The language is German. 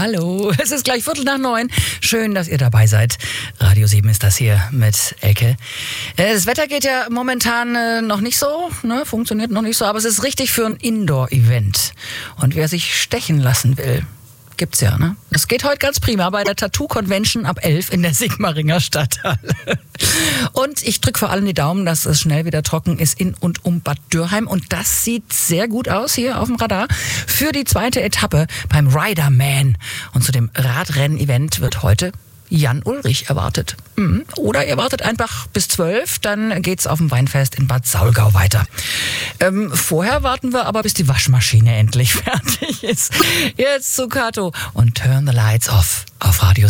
Hallo, es ist gleich 8:45. Schön, dass ihr dabei seid. Radio 7 ist das hier mit Elke. Das Wetter geht ja momentan noch nicht so, ne? Funktioniert noch nicht so, aber es ist richtig für ein Indoor-Event. Und wer sich stechen lassen will, gibt's ja, ne? Es geht heute ganz prima bei der Tattoo-Convention ab 11 in der Sigmaringer Stadthalle. Und ich drücke vor allem die Daumen, dass es schnell wieder trocken ist in und um Bad Dürrheim. Und das sieht sehr gut aus hier auf dem Radar für die zweite Etappe beim Riderman. Und zu dem Radrennen-Event wird heute Jan Ulrich erwartet. Oder ihr wartet einfach bis 12, dann geht's auf dem Weinfest in Bad Saulgau weiter. Vorher warten wir aber, bis die Waschmaschine endlich fertig ist. Jetzt zu Kato und Turn the Lights Off auf Radio 7.